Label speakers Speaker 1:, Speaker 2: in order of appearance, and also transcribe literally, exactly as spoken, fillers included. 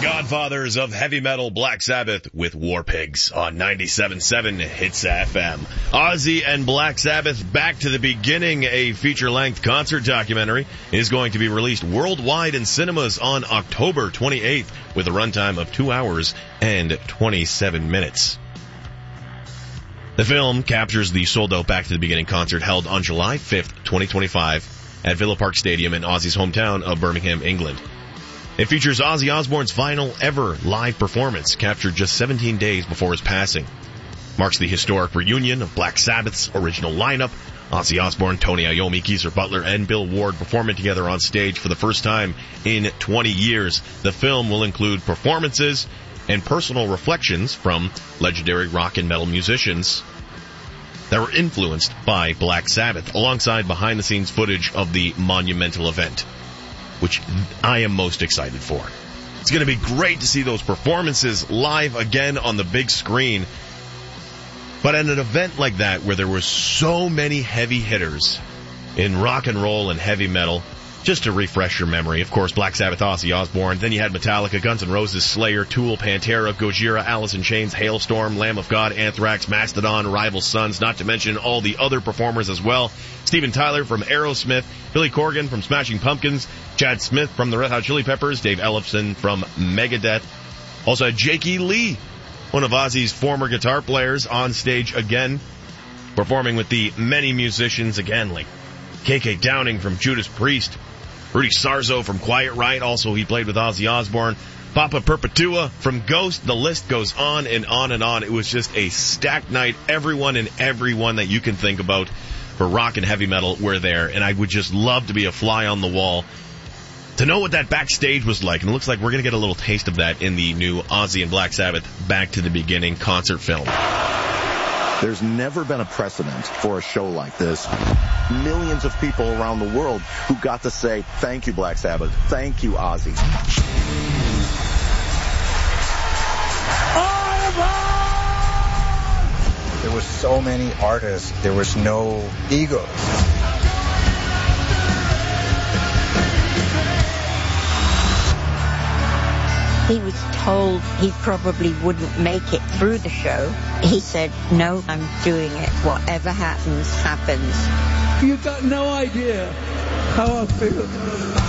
Speaker 1: Godfathers of heavy metal, Black Sabbath with War Pigs on ninety-seven point seven Hits F M. Ozzy and Black Sabbath Back to the Beginning, a feature-length concert documentary, is going to be released worldwide in cinemas on October twenty-eighth with a runtime of two hours and twenty-seven minutes. The film captures the sold-out Back to the Beginning concert held on July fifth, twenty twenty-five at Villa Park Stadium in Ozzy's hometown of Birmingham, England. It features Ozzy Osbourne's final ever live performance, captured just seventeen days before his passing. Marks the historic reunion of Black Sabbath's original lineup, Ozzy Osbourne, Tony Iommi, Geezer Butler, and Bill Ward performing together on stage for the first time in twenty years. The film will include performances and personal reflections from legendary rock and metal musicians that were influenced by Black Sabbath, alongside behind-the-scenes footage of the monumental event, which I am most excited for. It's going to be great to see those performances live again on the big screen. But at an event like that, where there were so many heavy hitters in rock and roll and heavy metal, just to refresh your memory, of course, Black Sabbath, Ozzy Osbourne, then you had Metallica, Guns N' Roses, Slayer, Tool, Pantera, Gojira, Alice in Chains, Hailstorm, Lamb of God, Anthrax, Mastodon, Rival Sons, not to mention all the other performers as well. Steven Tyler from Aerosmith, Billy Corgan from Smashing Pumpkins, Chad Smith from the Red Hot Chili Peppers, Dave Ellefson from Megadeth. Also had Jake E. Lee, one of Ozzy's former guitar players, on stage again, performing with the many musicians again, like K K Downing from Judas Priest, Rudy Sarzo from Quiet Riot, also he played with Ozzy Osbourne, Papa Perpetua from Ghost. The list goes on and on and on. It was just a stacked night. Everyone and everyone that you can think about for rock and heavy metal were there, and I would just love to be a fly on the wall to know what that backstage was like. And it looks like we're going to get a little taste of that in the new Ozzy and Black Sabbath Back to the Beginning concert film.
Speaker 2: There's never been a precedent for a show like this. Millions of people around the world who got to say, thank you, Black Sabbath. Thank you, Ozzy.
Speaker 3: There were so many artists. There was no egos.
Speaker 4: He was told he probably wouldn't make it through the show. He said, no, I'm doing it. Whatever happens, happens.
Speaker 5: You've got no idea how I feel.